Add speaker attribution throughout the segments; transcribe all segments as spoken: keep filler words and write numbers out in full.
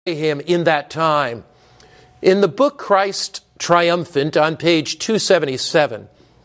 Speaker 1: him in that time. In the book Christ Triumphant on page two seventy-seven,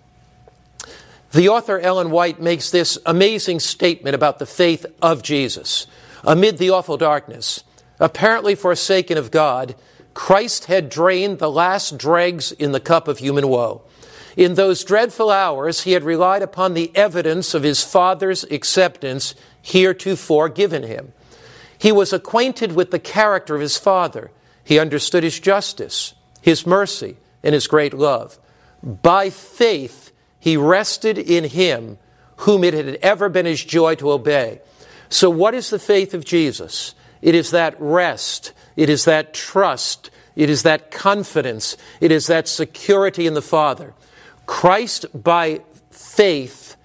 Speaker 1: the author Ellen White makes this amazing statement about the faith of Jesus. Amid the awful darkness, apparently forsaken of God, Christ had drained the last dregs in the cup of human woe. In those dreadful hours, he had relied upon the evidence of his Father's acceptance heretofore given him. He was acquainted with the character of his Father. He understood his justice, his mercy, and his great love. By faith, he rested in him whom it had ever been his joy to obey. So what is the faith of Jesus? It is that rest. It is that trust. It is that confidence. It is that security in the Father. Christ, by faith,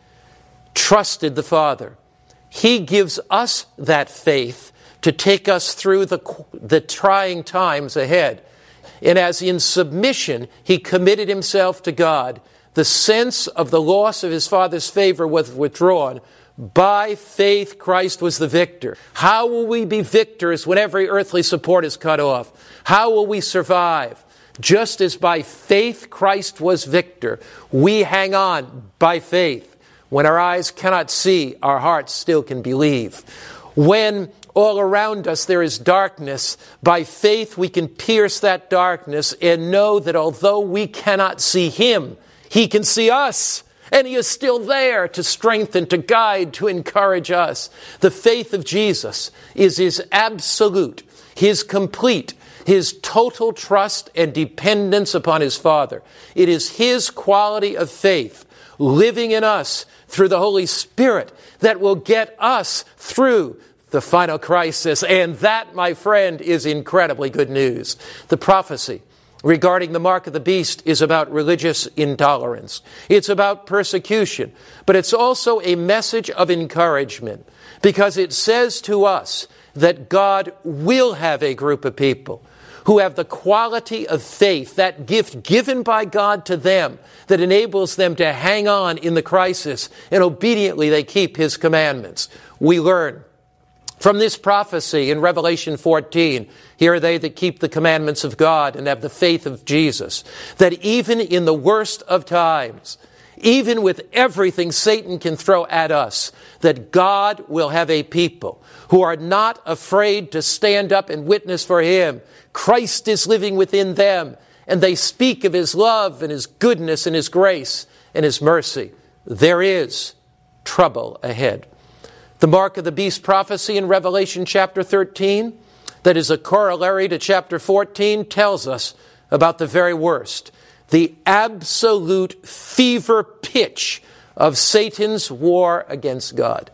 Speaker 1: trusted the Father. He gives us that faith to take us through the, the trying times ahead. And as in submission, he committed himself to God, the sense of the loss of his Father's favor was withdrawn. By faith, Christ was the victor. How will we be victors when every earthly support is cut off? How will we survive? Just as by faith Christ was victor, we hang on by faith. When our eyes cannot see, our hearts still can believe. When all around us there is darkness, by faith we can pierce that darkness and know that although we cannot see him, he can see us. And he is still there to strengthen, to guide, to encourage us. The faith of Jesus is his absolute, his complete, his total trust and dependence upon his Father. It is his quality of faith living in us through the Holy Spirit that will get us through the final crisis. And that, my friend, is incredibly good news. The prophecy regarding the mark of the beast is about religious intolerance. It's about persecution. But it's also a message of encouragement because it says to us that God will have a group of people who have the quality of faith, that gift given by God to them that enables them to hang on in the crisis, and obediently they keep his commandments. We learn from this prophecy in Revelation fourteen, here are they that keep the commandments of God and have the faith of Jesus, that even in the worst of times, even with everything Satan can throw at us, that God will have a people who are not afraid to stand up and witness for him. Christ is living within them, and they speak of his love and his goodness and his grace and his mercy. There is trouble ahead. The mark of the beast prophecy in Revelation chapter thirteen, that is a corollary to chapter fourteen, tells us about the very worst, the absolute fever pitch of Satan's war against God.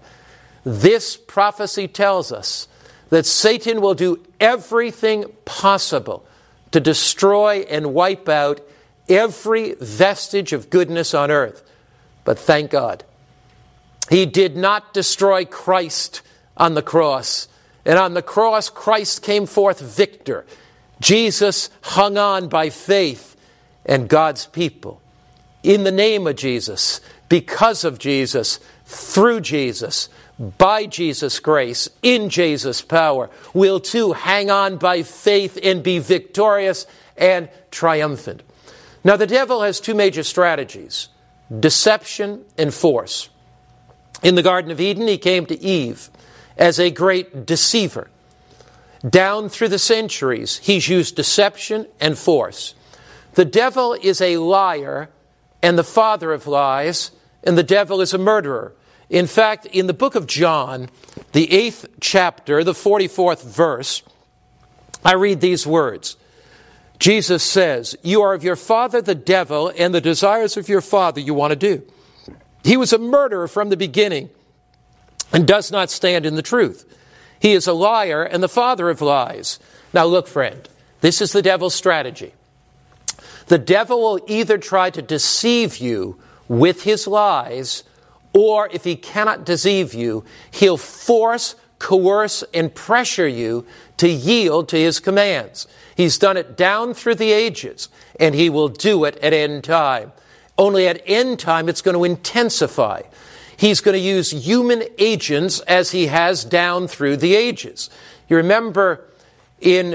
Speaker 1: This prophecy tells us that Satan will do everything possible to destroy and wipe out every vestige of goodness on earth. But thank God, he did not destroy Christ on the cross. And on the cross, Christ came forth victor. Jesus hung on by faith, and God's people, in the name of Jesus, because of Jesus, through Jesus, by Jesus' grace, in Jesus' power, will too hang on by faith and be victorious and triumphant. Now, the devil has two major strategies: deception and force. In the Garden of Eden, he came to Eve as a great deceiver. Down through the centuries, he's used deception and force. The devil is a liar and the father of lies, and the devil is a murderer. In fact, in the book of John, the eighth chapter, the forty-fourth verse, I read these words. Jesus says, "You are of your father the devil, and the desires of your father you want to do. He was a murderer from the beginning and does not stand in the truth. He is a liar and the father of lies." Now look, friend, this is the devil's strategy. The devil will either try to deceive you with his lies, or if he cannot deceive you, he'll force, coerce, and pressure you to yield to his commands. He's done it down through the ages, and he will do it at end time. Only at end time, it's going to intensify. He's going to use human agents as he has down through the ages. You remember in